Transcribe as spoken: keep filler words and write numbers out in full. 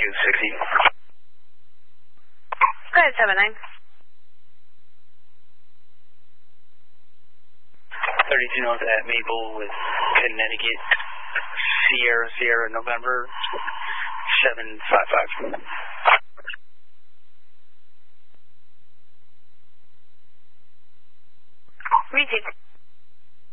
two sixty. Go ahead, seven nine. thirty-two north at Maple with Connecticut. Sierra, Sierra, November, seven five five. Repeat.